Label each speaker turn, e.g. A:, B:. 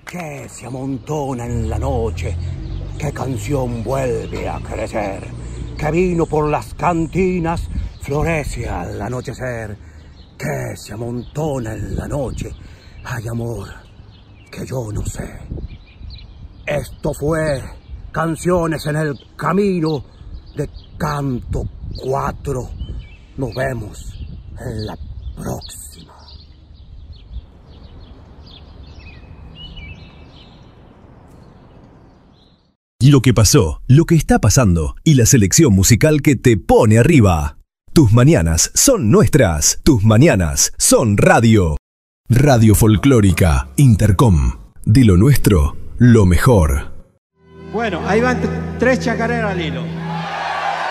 A: que se amontona en la noche, qué canción vuelve a crecer, que vino por las cantinas florece al anochecer, que se amontona en la noche, hay amor que yo no sé. Esto fue Canciones en el Camino de Canto 4. Nos vemos en la próxima.
B: Lo que pasó, lo que está pasando y la selección musical que te pone arriba. Tus mañanas son nuestras. Tus mañanas son radio. Radio Folclórica Intercom. De lo nuestro, lo mejor.
C: Bueno, ahí van 3 chacareras al hilo.